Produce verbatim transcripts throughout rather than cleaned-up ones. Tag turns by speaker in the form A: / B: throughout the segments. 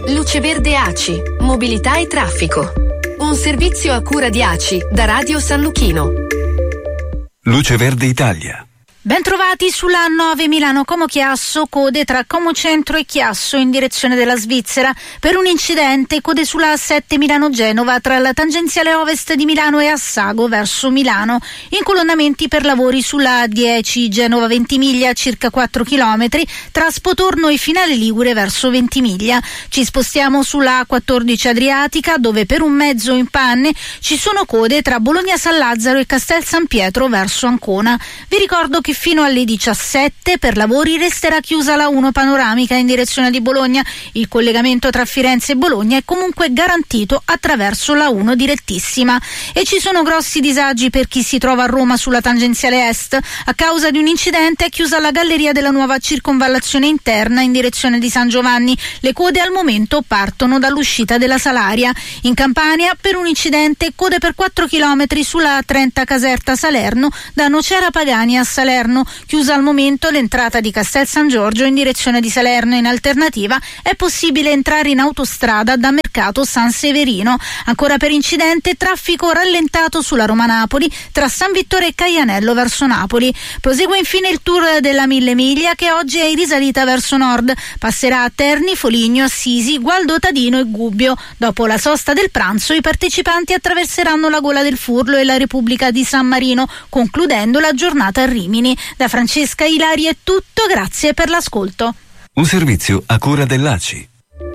A: Luce Verde A C I, mobilità e traffico. Un servizio a cura di A C I da Radio San Luchino.
B: Luce Verde Italia.
C: Bentrovati sulla nove Milano Como Chiasso, code tra Como Centro e Chiasso in direzione della Svizzera. Per un incidente, code sulla A sette Milano Genova tra la tangenziale ovest di Milano e Assago verso Milano. Incolonnamenti per lavori sulla A dieci Genova Ventimiglia, circa quattro chilometri, tra Spotorno e Finale Ligure verso Ventimiglia. Ci spostiamo sulla A quattordici Adriatica, dove per un mezzo in panne ci sono code tra Bologna San Lazzaro e Castel San Pietro verso Ancona. Vi ricordo che fino alle diciassette per lavori resterà chiusa la uno panoramica in direzione di Bologna. Il collegamento tra Firenze e Bologna è comunque garantito attraverso la uno direttissima. E ci sono grossi disagi per chi si trova a Roma sulla tangenziale est. A causa di un incidente è chiusa la galleria della nuova circonvallazione interna in direzione di San Giovanni. Le code al momento partono dall'uscita della Salaria. In Campania, per un incidente, code per quattro chilometri sulla A trenta Caserta Salerno da Nocera Pagani a Salerno. Chiusa al momento l'entrata di Castel San Giorgio in direzione di Salerno. In alternativa è possibile entrare in autostrada da Mercato San Severino. Ancora per incidente, traffico rallentato sulla Roma-Napoli tra San Vittore e Caianello verso Napoli. Prosegue infine il tour della Mille Miglia, che oggi è in risalita verso nord. Passerà a Terni, Foligno, Assisi, Gualdo Tadino e Gubbio. Dopo la sosta del pranzo i partecipanti attraverseranno la Gola del Furlo e la Repubblica di San Marino, concludendo la giornata a Rimini. Da Francesca Ilari è tutto, grazie per l'ascolto.
B: Un servizio a cura dell'A C I.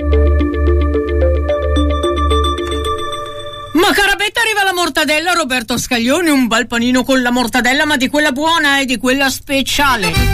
D: Ma carabetta, arriva la mortadella Roberto Scaglione, un bel panino con la mortadella, ma di quella buona e di quella speciale.